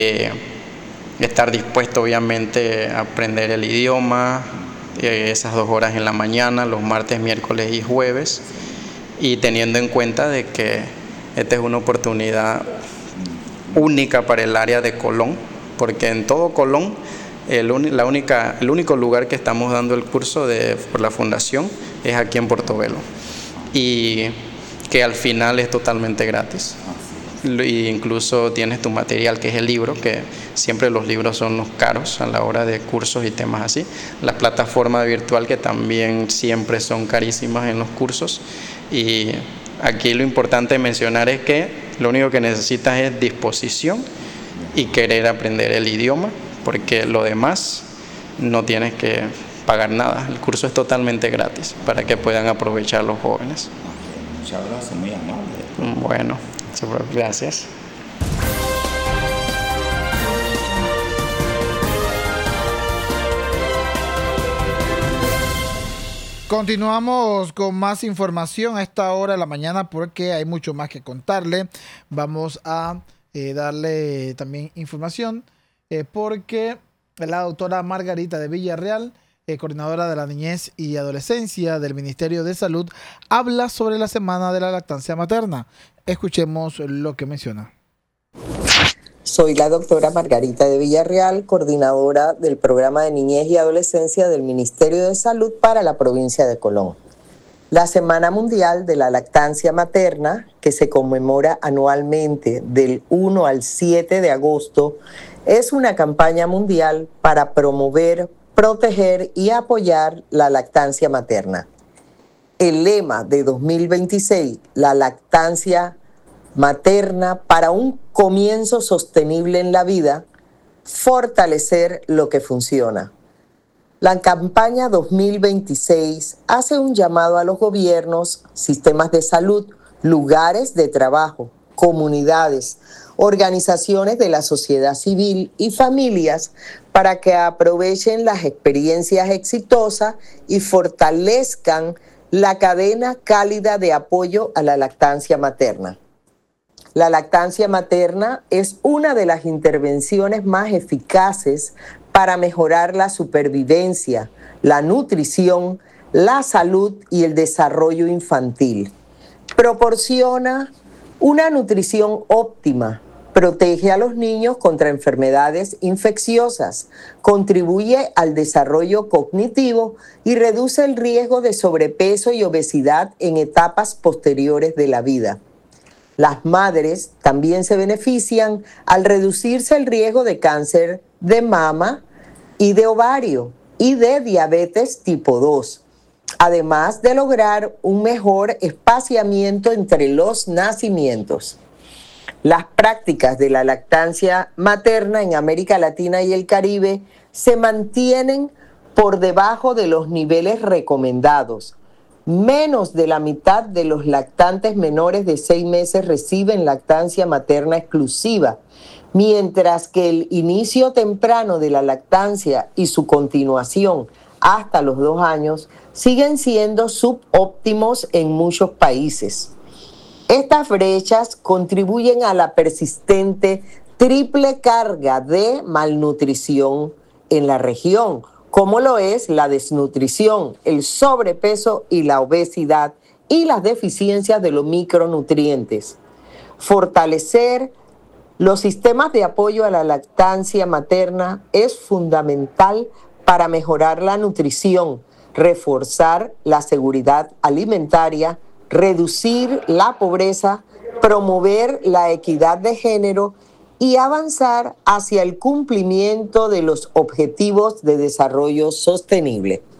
estar dispuesto obviamente a aprender el idioma, esas 2 horas en la mañana, los martes, miércoles y jueves, y teniendo en cuenta de que esta es una oportunidad única para el área de Colón, porque en todo Colón el único lugar que estamos dando el curso por la fundación es aquí en Portobelo, y que al final es totalmente gratis. Y incluso tienes tu material, que es el libro, que siempre los libros son los caros a la hora de cursos y temas así. La plataforma virtual, que también siempre son carísimas en los cursos. Y aquí lo importante de mencionar es que lo único que necesitas es disposición y querer aprender el idioma, porque lo demás no tienes que pagar nada. El curso es totalmente gratis para que puedan aprovechar los jóvenes. Muchas gracias, muy amable. Bueno, gracias. Continuamos con más información a esta hora de la mañana porque hay mucho más que contarle. Vamos a darle también información porque la doctora Margarita de Villarreal, coordinadora de la niñez y adolescencia del Ministerio de Salud, habla sobre la Semana de la Lactancia Materna. Escuchemos lo que menciona. Soy la doctora Margarita de Villarreal, coordinadora del Programa de Niñez y Adolescencia del Ministerio de Salud para la provincia de Colón. La Semana Mundial de la Lactancia Materna, que se conmemora anualmente del 1 al 7 de agosto, es una campaña mundial para promover, proteger y apoyar la lactancia materna. El lema de 2026, la lactancia materna para un comienzo sostenible en la vida, fortalecer lo que funciona. La campaña 2026 hace un llamado a los gobiernos, sistemas de salud, lugares de trabajo, comunidades, organizaciones de la sociedad civil y familias para que aprovechen las experiencias exitosas y fortalezcan la cadena cálida de apoyo a la lactancia materna. La lactancia materna es una de las intervenciones más eficaces para mejorar la supervivencia, la nutrición, la salud y el desarrollo infantil. Proporciona una nutrición óptima, protege a los niños contra enfermedades infecciosas, contribuye al desarrollo cognitivo y reduce el riesgo de sobrepeso y obesidad en etapas posteriores de la vida. Las madres también se benefician al reducirse el riesgo de cáncer de mama y de ovario y de diabetes tipo 2, además de lograr un mejor espaciamiento entre los nacimientos. Las prácticas de la lactancia materna en América Latina y el Caribe se mantienen por debajo de los niveles recomendados. Menos de la mitad de los lactantes menores de 6 meses reciben lactancia materna exclusiva, mientras que el inicio temprano de la lactancia y su continuación hasta los 2 años siguen siendo subóptimos en muchos países. Estas brechas contribuyen a la persistente triple carga de malnutrición en la región, como lo es la desnutrición, el sobrepeso y la obesidad y las deficiencias de los micronutrientes. Fortalecer los sistemas de apoyo a la lactancia materna es fundamental para mejorar la nutrición, reforzar la seguridad alimentaria, reducir la pobreza, promover la equidad de género y avanzar hacia el cumplimiento de los objetivos de desarrollo sostenible.